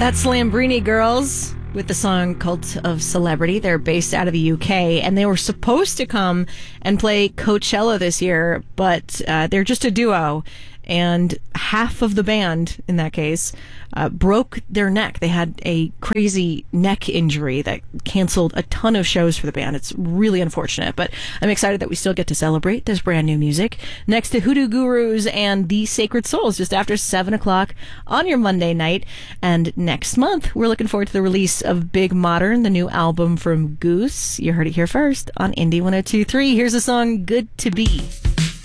That's Lambrini Girls with the song Cult of Celebrity. They're based out of the UK, and they were supposed to come and play Coachella this year, but they're just a duo. And half of the band, in that case, broke their neck. They had a crazy neck injury that canceled a ton of shows for the band. It's really unfortunate, but I'm excited that we still get to celebrate this brand new music. Next to Hoodoo Gurus and The Sacred Souls, just after 7 o'clock on your Monday night. And next month, we're looking forward to the release of Big Modern, the new album from Goose. You heard it here first on Indie 102.3. Here's the song Good to Be.